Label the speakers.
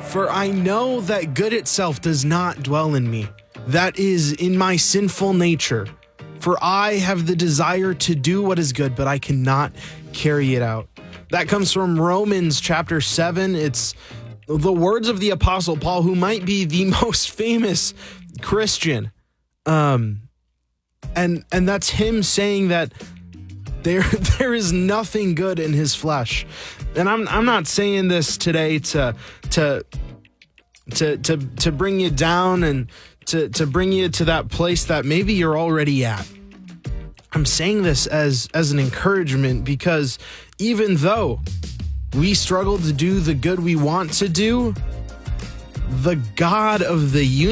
Speaker 1: For I know that good itself does not dwell in me, that is, in my sinful nature. For I have the desire to do what is good, but I cannot carry it out. That comes from Romans chapter 7. It's the words of the Apostle Paul, who might be the most famous Christian. And that's him saying that there is nothing good in his flesh. And I'm not saying this today to bring you down and to bring you to that place that maybe you're already at. I'm saying this as an encouragement, because even though we struggle to do the good we want to do, the God of the universe